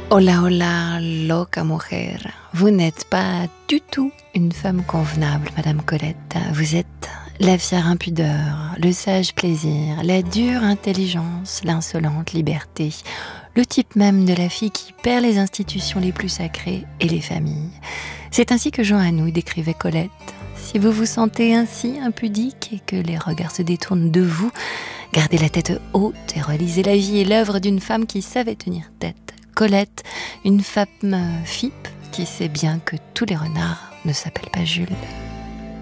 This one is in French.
Hola, hola, loca mujer. Vous n'êtes pas du tout une femme convenable, Madame Colette. Vous êtes la fière impudeur, le sage plaisir, la dure intelligence, l'insolente liberté, le type même de la fille qui perd les institutions les plus sacrées et les familles. C'est ainsi que Jean Anouilh décrivait Colette. Si vous vous sentez ainsi impudique et que les regards se détournent de vous, gardez la tête haute et relisez la vie et l'œuvre d'une femme qui savait tenir tête. Colette, une femme fipe qui sait bien que tous les renards ne s'appellent pas Jules.